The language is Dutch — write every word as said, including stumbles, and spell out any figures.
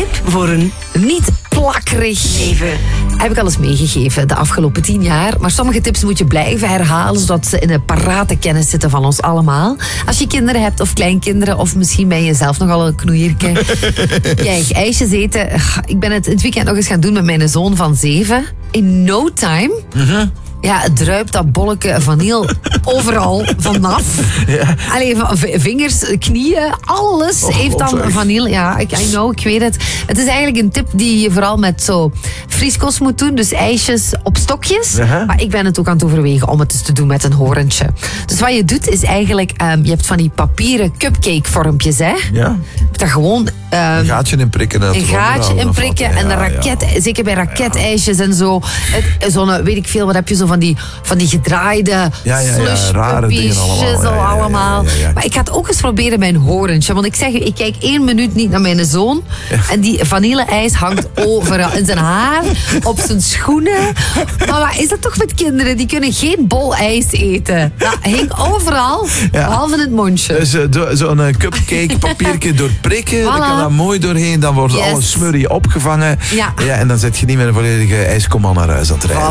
tip voor een Niet plakkerig leven. heb ik al eens meegegeven de afgelopen tien jaar. Maar sommige tips moet je blijven herhalen, zodat ze in de parate kennis zitten van ons allemaal. Als je kinderen hebt of kleinkinderen, of misschien ben je zelf nogal een knoeierke. Kijk, ijsjes eten. Ik ben het in het weekend nog eens gaan doen met mijn zoon van zeven. In no time... Uh-huh. Ja, het druipt dat bolleke vanille overal vanaf. Ja. Allee, vingers, knieën, alles oh, heeft dan vanille. Ja, ik, I know, ik weet het. Het is eigenlijk een tip die je vooral met zo frisko's moet doen. Dus ijsjes op stokjes. Uh-huh. Maar ik ben het ook aan het overwegen om het eens te doen met een horentje. Dus wat je doet is eigenlijk... Um, je hebt van die papieren cupcake vormpjes, hè? Ja. Je hebt dat gewoon... Um, een gaatje in prikken. Een gaatje in prikken. En ja, de raket, ja. zeker bij raketijsjes ja. en zo. Zo'n, weet ik veel, wat heb je zo van die, van die gedraaide ja, ja, ja, slushpuppies allemaal. Ja, ja, ja, allemaal. Ja, ja, ja, ja. Maar ik ga het ook eens proberen met een horentje. Want ik zeg, ik kijk één minuut niet naar mijn zoon. Ja. En die vanille-ijs hangt overal. In zijn haar, op zijn schoenen. Maar wat is dat toch met kinderen? Die kunnen geen bol ijs eten. Dat hing overal, ja. behalve in het mondje. Dus uh, zo'n uh, cupcake papiertje door prikken. Voilà. Dan kan dat mooi doorheen. Dan wordt yes. alle smurrie opgevangen. Ja. Ja, en dan zet je niet met een volledige ijskomman naar huis aan het rijden.